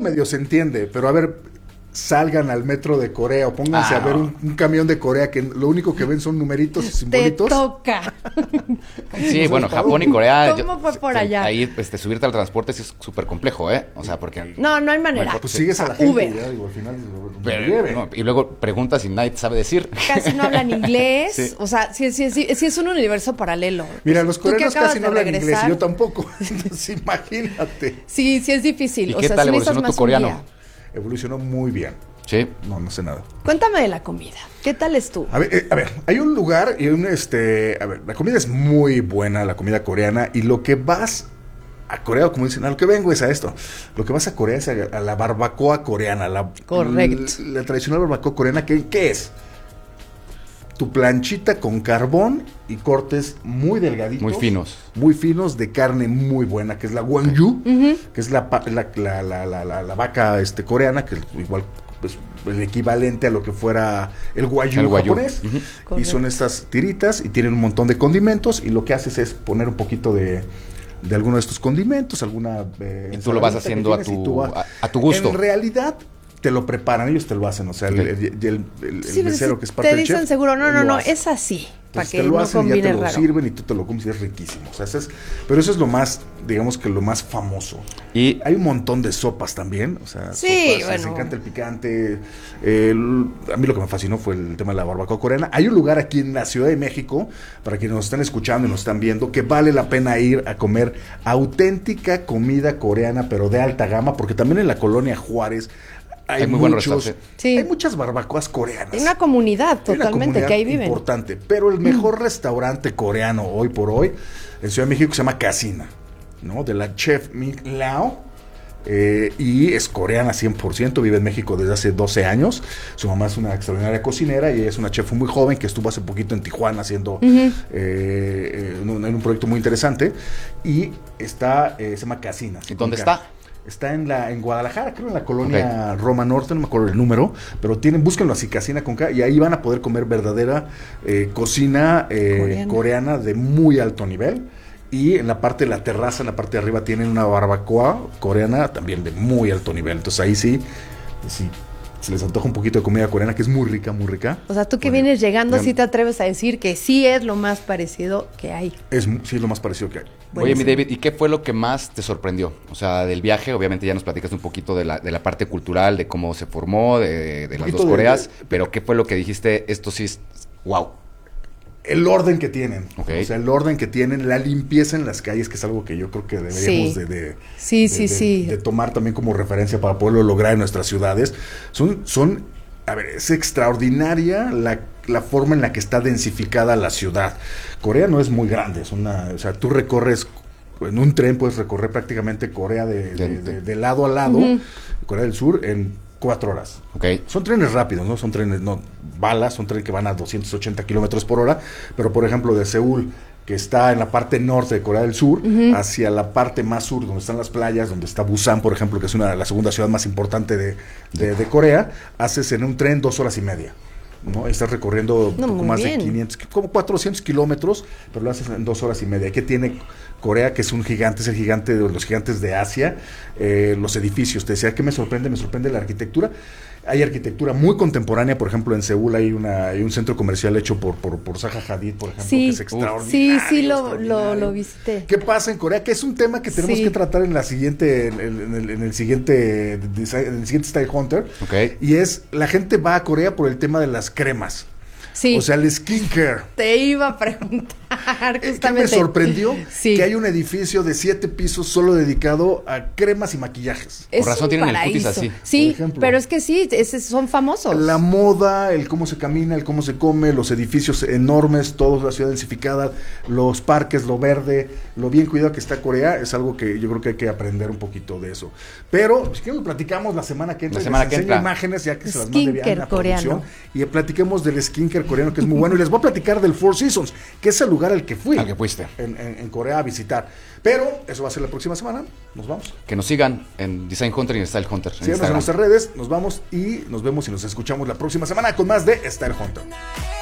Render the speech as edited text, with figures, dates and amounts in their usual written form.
medio se entiende, pero a ver, salgan al metro de Corea o pónganse a ver un camión de Corea que lo único que ven son numeritos y simbolitos. Te toca. Sí, bueno, Japón y Corea. ¿Cómo fue por allá? Ahí subirte al transporte sí es súper complejo, ¿eh? O sea, porque... No hay manera. Bueno, pues sigues a la gente Uber. ya, digo, al final No, y luego preguntas y nadie te sabe decir. Casi no hablan inglés. Sí. O sea, sí es un universo paralelo. Mira, los Tú que coreanos acabas casi no de hablan inglés regresar. y yo tampoco. Entonces, imagínate. Sí es difícil. ¿Y o qué sea, tal sí necesitas evolucionó tu más un coreano? guía. Evolucionó muy bien. Sí. No sé nada. Cuéntame de la comida. ¿Qué tal estuvo? A ver, hay un lugar y la comida es muy buena, la comida coreana, y lo que vas a Corea, como dicen, a lo que vengo es a esto. Lo que vas a Corea es a la barbacoa coreana. Correcto. La tradicional barbacoa coreana, ¿qué es? Tu planchita con carbón y cortes muy delgaditos. Muy finos. Muy finos de carne muy buena, que es la wagyu, que es la vaca coreana, que es igual pues, el equivalente a lo que fuera el wagyu japonés. Y son estas tiritas y tienen un montón de condimentos y lo que haces es poner un poquito de alguno de estos condimentos, alguna... y tú lo vas haciendo a tu gusto. En realidad te lo preparan, ellos te lo hacen, o sea, el mesero que es parte te del chef. dicen seguro, no, es así, para Entonces que te lo no hacen y ya combine te lo raro. sirven y tú te lo comes y es riquísimo. O sea, pero eso es lo más, digamos que lo más famoso. Y hay un montón de sopas también, o sea, sí, sopas, bueno. les encanta el picante. A mí lo que me fascinó fue el tema de la barbacoa coreana. Hay un lugar aquí en la Ciudad de México, para quienes nos están escuchando y nos están viendo, que vale la pena ir a comer auténtica comida coreana, pero de alta gama, porque también en la colonia Juárez hay muy buenos restaurantes. Sí. Hay muchas barbacoas coreanas. Hay una comunidad Hay una totalmente comunidad que ahí viven. importante, pero el mejor restaurante coreano hoy por hoy en Ciudad de México se llama Casina, ¿no? De la chef Ming Lao. Y es coreana 100%, vive en México desde hace 12 años. Su mamá es una extraordinaria cocinera y ella es una chef muy joven que estuvo hace poquito en Tijuana haciendo en un proyecto muy interesante. Y se llama Casina. ¿Y dónde está? Está en Guadalajara, creo en la colonia Roma Norte, no me acuerdo el número, pero búsquenlo así, Casina con K, y ahí van a poder comer verdadera cocina coreana de muy alto nivel. Y en la parte de la terraza, en la parte de arriba, tienen una barbacoa coreana también de muy alto nivel. Entonces ahí sí, se les antoja un poquito de comida coreana, que es muy rica, muy rica. O sea, tú que vienes llegando, sí te atreves a decir que sí es lo más parecido que hay. Sí es lo más parecido que hay. Oye, mi David, ¿y qué fue lo que más te sorprendió? O sea, del viaje, obviamente ya nos platicaste un poquito de la parte cultural, de cómo se formó, de las dos Coreas, pero ¿qué fue lo que dijiste? Esto sí es wow. El orden que tienen, Okay. O sea, el orden que tienen, la limpieza en las calles, que es algo que yo creo que deberíamos de tomar también como referencia para poderlo lograr en nuestras ciudades. A ver, es extraordinaria la forma en la que está densificada la ciudad. Corea no es muy grande, o sea, tú recorres, en un tren puedes recorrer prácticamente Corea de lado a lado, Corea del Sur, en 4 horas. Okay. Son trenes rápidos, ¿no? Son trenes, no balas, son trenes que van a 280 kilómetros por hora, pero por ejemplo de Seúl, que está en la parte norte de Corea del Sur, hacia la parte más sur, donde están las playas, donde está Busan, por ejemplo, que es la segunda ciudad más importante de Corea, haces en un tren 2 horas y media. ¿No? Estás recorriendo un poco más de 500, como 400 kilómetros, pero lo haces en 2 horas y media. ¿Qué tiene Corea? Que es un gigante, es el gigante de los gigantes de Asia. Los edificios, te decía, ¿qué me sorprende? Me sorprende la arquitectura. Hay arquitectura muy contemporánea, por ejemplo, en Seúl hay un centro comercial hecho por Zaha Hadid, por ejemplo, que es extraordinario. Sí, lo visité. ¿Qué pasa en Corea? Que es un tema que tenemos que tratar en el siguiente Style Hunter. Okay. Y es, la gente va a Corea por el tema de las cremas. Sí. O sea, el skincare. Te iba a preguntar justamente. ¿Qué me sorprendió? Sí. Que hay un edificio de 7 pisos solo dedicado a cremas y maquillajes. Es Por razón un tienen el paraíso. cutis así. Sí, por ejemplo. pero es que sí, son famosos. La moda, el cómo se camina, el cómo se come, los edificios enormes, toda la ciudad densificada, los parques, lo verde, lo bien cuidado que está Corea, es algo que yo creo que hay que aprender un poquito de eso. Pero, si quieres, platicamos la semana que entra. Les enseño imágenes, ya que se las mande bien a la coreano. producción. Y platiquemos del skincare coreano, que es muy bueno. Y les voy a platicar del Four Seasons, que es el lugar al que fui. Al que fuiste. En Corea a visitar. Pero eso va a ser la próxima semana. Nos vamos. Que nos sigan en Design Hunter y en Style Hunter. Síganos en nuestras redes. Nos vamos y nos vemos y nos escuchamos la próxima semana con más de Style Hunter.